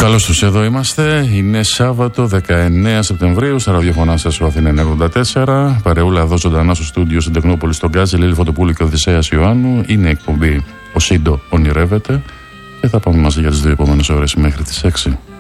Καλώς τους, εδώ είμαστε. Είναι Σάββατο 19 Σεπτεμβρίου στα ραδιοφωνά σας ο Αθήνα 94. Παρεούλα εδώ ζωντανά στο στούντιο στην Τεχνόπολη στον Γκάζι, Λίλη Φωτοπούλη και Οδυσσέας Ιωάννου. Είναι εκπομπή Ο Σύντο ονειρεύεται και θα πάμε μαζί για τις 2 επόμενες ώρες μέχρι τις 6.